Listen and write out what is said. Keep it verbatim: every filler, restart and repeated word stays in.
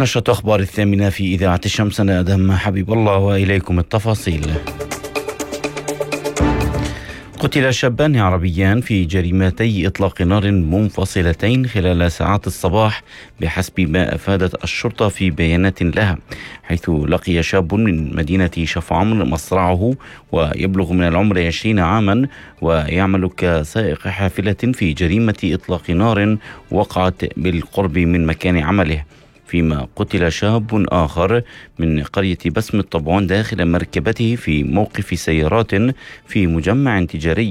نشرة أخبار الثامنة في إذاعة الشمس. أنا أدهم حبيب الله وإليكم التفاصيل. قتل شابان عربيان في جريمتي إطلاق نار منفصلتين خلال ساعات الصباح بحسب ما أفادت الشرطة في بيانات لها، حيث لقي شاب من مدينة شفعمر مصرعه ويبلغ من العمر عشرين عاما ويعمل كسائق حافلة في جريمة إطلاق نار وقعت بالقرب من مكان عمله، فيما قتل شاب آخر من قرية بسم الطبعون داخل مركبته في موقف سيارات في مجمع تجاري